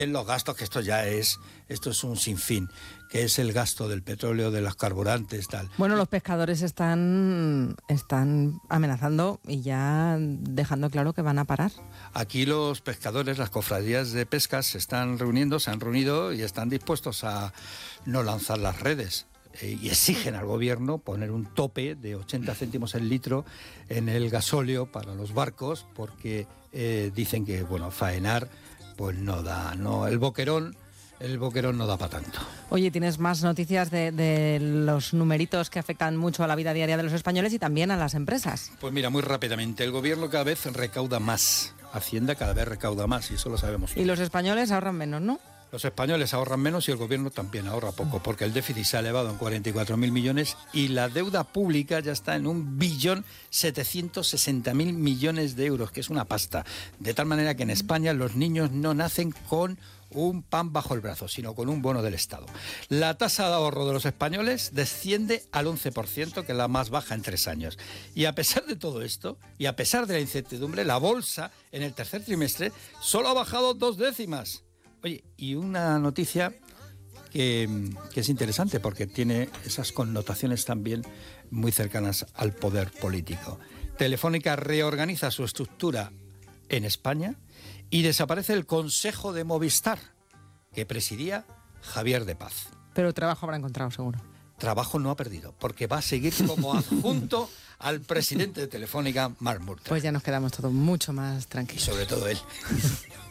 En los gastos, que esto es un sinfín, que es el gasto del petróleo, de los carburantes, tal. Bueno, los pescadores están amenazando y ya dejando claro que van a parar. Aquí los pescadores, las cofradías de pesca se han reunido y están dispuestos a no lanzar las redes. Y exigen al gobierno poner un tope de 80 céntimos el litro en el gasóleo para los barcos, porque dicen que, faenar pues el boquerón no da para tanto. Oye, tienes más noticias de los numeritos que afectan mucho a la vida diaria de los españoles y también a las empresas. Pues mira, muy rápidamente, el gobierno cada vez recauda más, Hacienda cada vez recauda más, y eso lo sabemos. Y los españoles ahorran menos, ¿no? Los españoles ahorran menos y el gobierno también ahorra poco, porque el déficit se ha elevado en 44.000 millones y la deuda pública ya está en 1.760.000 millones de euros, que es una pasta. De tal manera que en España los niños no nacen con un pan bajo el brazo, sino con un bono del Estado. La tasa de ahorro de los españoles desciende al 11%, que es la más baja en 3 años. Y a pesar de todo esto, y a pesar de la incertidumbre, la bolsa en el tercer trimestre solo ha bajado 2 décimas. Oye, y una noticia que es interesante porque tiene esas connotaciones también muy cercanas al poder político. Telefónica reorganiza su estructura en España y desaparece el Consejo de Movistar, que presidía Javier de Paz. Pero trabajo habrá encontrado, seguro. Trabajo no ha perdido, porque va a seguir como adjunto al presidente de Telefónica, Marc Murtra. Pues ya nos quedamos todos mucho más tranquilos. Y sobre todo él.